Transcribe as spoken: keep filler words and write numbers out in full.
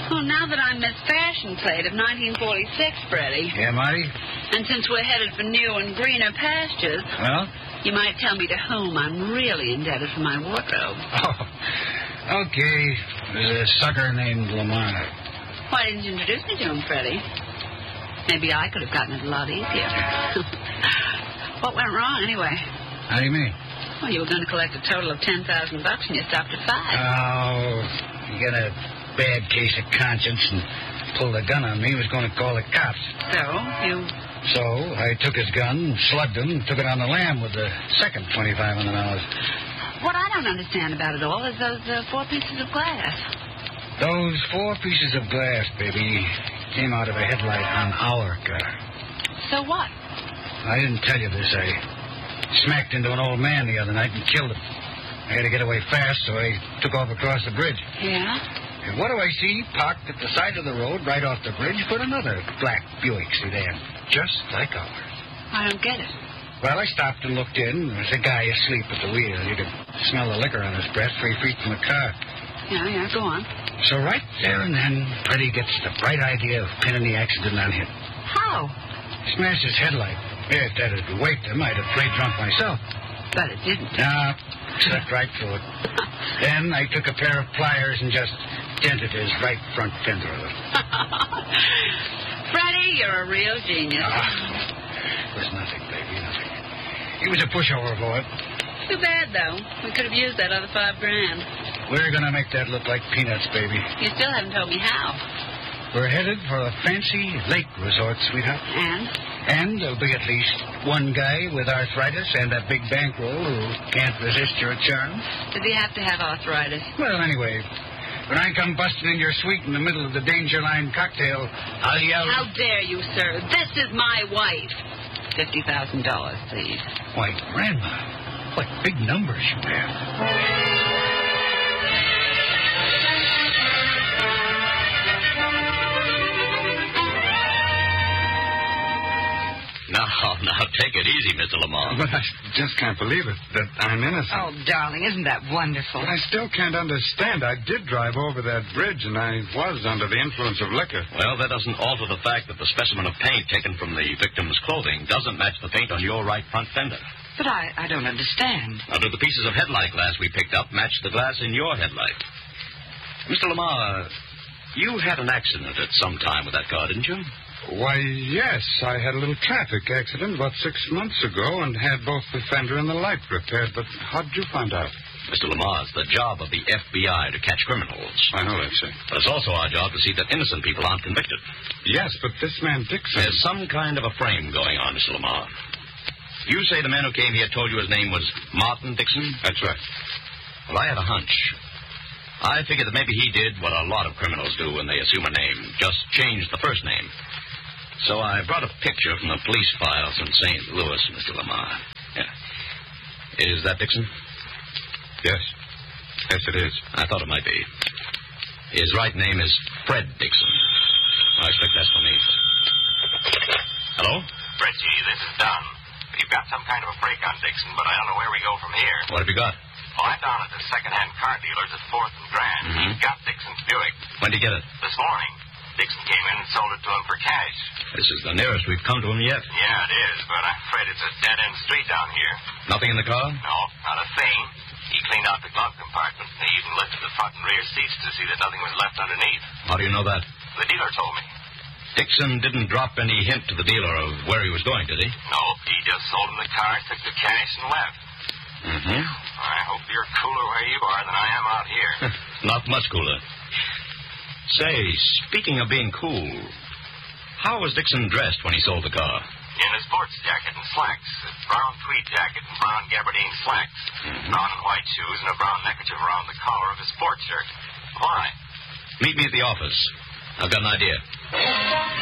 Well, now that I'm Miss Fashion Plate of nineteen forty-six, Freddie. Yeah, Marty? And since we're headed for new and greener pastures... Well? You might tell me to whom I'm really indebted for my wardrobe. Oh, okay. There's a sucker named Lamar. Why didn't you introduce me to him, Freddie? Maybe I could have gotten it a lot easier. What went wrong, anyway? How do you mean? Well, you were going to collect a total of ten thousand bucks, and you stopped at five. Oh, you got a bad case of conscience and pulled a gun on me. He was going to call the cops. So, you... So, I took his gun, slugged him, and took it on the lam with the second twenty-five hundred dollars. What I don't understand about it all is those uh, four pieces of glass. Those four pieces of glass, baby, came out of a headlight on our car. So what? I didn't tell you this. I smacked into an old man the other night and killed him. I had to get away fast, so I took off across the bridge. Yeah? And what do I see? Parked at the side of the road, right off the bridge, but another black Buick sedan, just like ours. I don't get it. Well, I stopped and looked in. There was a guy asleep at the wheel. You could smell the liquor on his breath three feet from the car. Yeah, yeah, go on. So right there and then, Freddie gets the bright idea of pinning the accident on him. How? Smashed his headlight. If that had waked him, I'd have played drunk myself. But it didn't. Nah, slipped right through it. Then I took a pair of pliers and just dented his right front fender a little. Freddie, you're a real genius. Ah, it was nothing, baby, nothing. He was a pushover, boy. Too bad, though. We could have used that other five grand. We're going to make that look like peanuts, baby. You still haven't told me how. We're headed for a fancy lake resort, sweetheart. And? And there'll be at least one guy with arthritis and a big bankroll who can't resist your charms. Does he have to have arthritis? Well, anyway, when I come busting in your suite in the middle of the danger line cocktail, I'll yell... How dare you, sir? This is my wife. Fifty thousand dollars, please. Why, Grandma, what big numbers you have. Now, now, take it easy, Mister Lamar. But I just can't believe it, that I'm innocent. Oh, darling, isn't that wonderful? But I still can't understand. I did drive over that bridge, and I was under the influence of liquor. Well, that doesn't alter the fact that the specimen of paint taken from the victim's clothing doesn't match the paint on your right front fender. But I, I don't understand. Now, do the pieces of headlight glass we picked up match the glass in your headlight? Mister Lamar, you had an accident at some time with that car, didn't you? Why, yes. I had a little traffic accident about six months ago and had both the fender and the light repaired. But how did you find out? Mister Lamar, it's the job of the F B I to catch criminals. I know that, sir. But it's also our job to see that innocent people aren't convicted. Yes, but this man Dixon... There's some kind of a frame going on, Mister Lamar. You say the man who came here told you his name was Martin Dixon? That's right. Well, I had a hunch. I figured that maybe he did what a lot of criminals do when they assume a name. Just change the first name. So I brought a picture from the police files in Saint Louis, Mister Lamar. Yeah. Is that Dixon? Yes. Yes, it is. I thought it might be. His right name is Fred Dixon. I expect that's for me. Hello? Reggie, this is Don. We've got some kind of a break on Dixon, but I don't know where we go from here. What have you got? Well, I'm down at the second-hand car dealer's at fourth and Grand. Mm-hmm. He's got Dixon's Buick. When did you get it? This morning. Dixon came in and sold it to him for cash. This is the nearest we've come to him yet. Yeah, it is, but I'm afraid it's a dead-end street down here. Nothing in the car? No, not a thing. He cleaned out the glove compartment. He even lifted the front and rear seats to see that nothing was left underneath. How do you know that? The dealer told me. Dixon didn't drop any hint to the dealer of where he was going, did he? No, he just sold him the car, took the cash, and left. Mm-hmm. I hope you're cooler where you are than I am out here. Not much cooler. Say, speaking of being cool, how was Dixon dressed when he sold the car? In a sports jacket and slacks. A brown tweed jacket and brown gabardine slacks. Mm-hmm. Brown and white shoes and a brown neckerchief around the collar of his sports shirt. Why? Meet me at the office. I've got an idea.